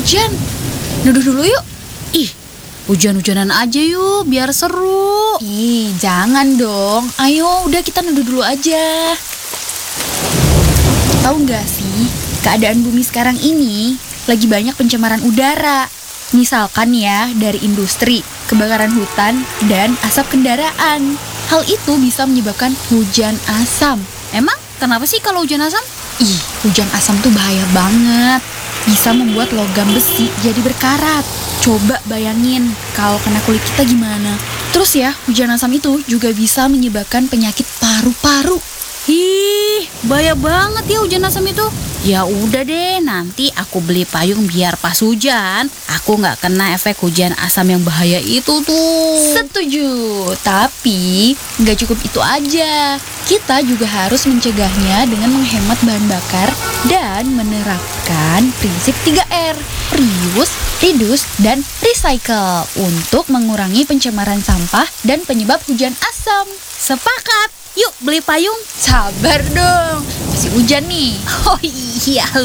hujan. Neduh dulu yuk. Ih, hujan-hujanan aja yuk, biar seru. Ih, jangan dong. Ayo, udah kita neduh dulu aja. Tahu nggak sih, keadaan bumi sekarang ini lagi banyak pencemaran udara. Misalkan ya, dari industri, kebakaran hutan, dan asap kendaraan. Hal itu bisa menyebabkan hujan asam. Emang kenapa sih kalau hujan asam? Ih, hujan asam tuh bahaya banget. Bisa membuat logam besi jadi berkarat. Coba bayangin kalau kena kulit kita gimana. Terus ya, hujan asam itu juga bisa menyebabkan penyakit paru-paru. Ih, bahaya banget ya hujan asam itu. Ya udah deh, nanti aku beli payung biar pas hujan aku nggak kena efek hujan asam yang bahaya itu tuh. Setuju, tapi nggak cukup itu aja. Kita juga harus mencegahnya dengan menghemat bahan bakar dan menerapkan prinsip 3R, reuse, reduce, dan recycle untuk mengurangi pencemaran sampah dan penyebab hujan asam. Sepakat, yuk beli payung. Sabar dong, masih hujan nih. Oh iya,